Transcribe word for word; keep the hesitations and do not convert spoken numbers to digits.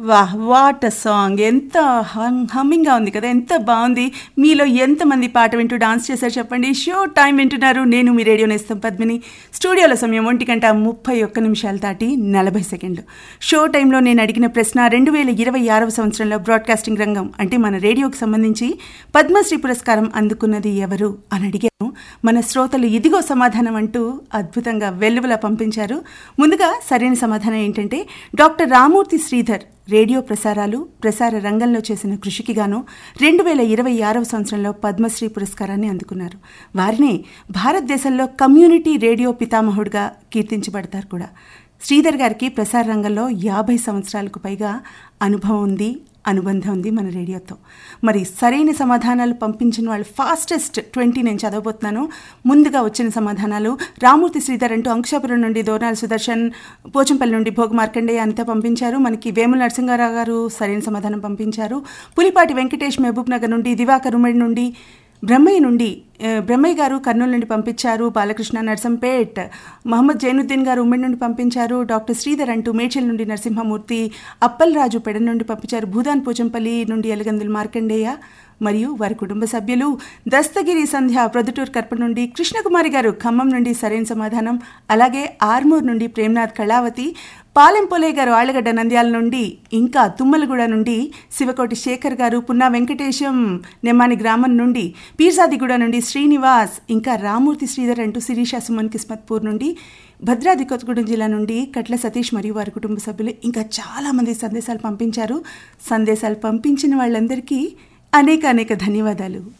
వాహ్, what a song! ఎంత హమ్మింగ్గా ఉంది కదా, ఎంత బాగుంది. మీలో ఎంతమంది పాట వింటూ డాన్స్ చేశారు చెప్పండి. షో టైం వింటున్నారు. నేను మీ రేడియో నేస్తం పద్మిని. స్టూడియోలో సమయం ఒంటి గంట ముప్పై ఒక్క నిమిషాలు దాటి నలభై సెకండ్లు. షో టైంలో నేను అడిగిన ప్రశ్న, రెండు వేల ఇరవై ఆరవ సంవత్సరంలో బ్రాడ్కాస్టింగ్ రంగం అంటే మన రేడియోకి సంబంధించి పద్మశ్రీ పురస్కారం అందుకున్నది ఎవరు అని అడిగాను. మన శ్రోతలు ఇదిగో సమాధానం అంటూ అద్భుతంగా వెల్లువలా పంపించారు. ముందుగా సరైన సమాధానం ఏంటంటే డాక్టర్ రామూర్తి శ్రీధర్ రేడియో ప్రసారాలు ప్రసార రంగంలో చేసిన కృషికి గాను రెండు వేల ఇరవై ఆరవ సంవత్సరంలో పద్మశ్రీ పురస్కారాన్ని అందుకున్నారు. వారినే భారతదేశంలో కమ్యూనిటీ రేడియో పితామహుడిగా కీర్తించబడతారు కూడా. శ్రీధర్ గారికి ప్రసార రంగంలో యాభై సంవత్సరాలకు పైగా అనుభవం ఉంది, అనుబంధం ఉంది మన రేడియోతో. మరి సరైన సమాధానాలు పంపించిన వాళ్ళు ఫాస్టెస్ట్ ట్వంటీ నేను చదవబోతున్నాను. ముందుగా వచ్చిన సమాధానాలు రామూర్తి శ్రీధర్ అంటూ అంకుశాపురం నుండి దోర్నాల సుదర్శన్, పోచంపల్లి నుండి భోగ మార్కండేయ అంతా పంపించారు. మనకి వేముల నరసింహారావు గారు సరైన సమాధానం పంపించారు. పులిపాటి వెంకటేష్ మహబూబ్ నగర్ నుండి, దివాకర్ ఉమ్మడి నుండి, బ్రహ్మయ్య నుండి బ్రహ్మయ్య గారు కర్నూలు నుండి పంపించారు. బాలకృష్ణ నర్సంపేట్, మహమ్మద్ జైనుద్దీన్ గారు ఉమ్మడి నుండి పంపించారు. డాక్టర్ శ్రీధర్ అంటూ మేడ్చల్ నుండి నరసింహమూర్తి, అప్పలరాజు పెడ నుండి పంపించారు. భూదాన్ పోచంపల్లి నుండి ఎలగందుల మార్కండేయ మరియు వారి కుటుంబ సభ్యులు. దస్తగిరి సంధ్య ప్రొద్దుటూరు కర్ప నుండి, కృష్ణకుమారి గారు ఖమ్మం నుండి సరైన సమాధానం. అలాగే ఆర్మూర్ నుండి ప్రేమ్నాథ్ కళావతి, పాలెంపోలే గారు ఆళ్లగడ్డ నంద్యాల నుండి, ఇంకా తుమ్మలగూడ నుండి శివకోటి శేఖర్ గారు, పున్నా వెంకటేశం నెమ్మాని గ్రామం నుండి, పీర్జాదిగూడ నుండి శ్రీనివాస్, ఇంకా రామూర్తి శ్రీధర్ అంటూ శిరీష సుమన్ కిస్మత్పూర్ నుండి, భద్రాద్రి కొత్తగూడెం జిల్లా నుండి కట్ల సతీష్ మరియు వారి కుటుంబ సభ్యులు, ఇంకా చాలామంది సందేశాలు పంపించారు. సందేశాలు పంపించిన వాళ్ళందరికీ అనేక అనేక ధన్యవాదాలు.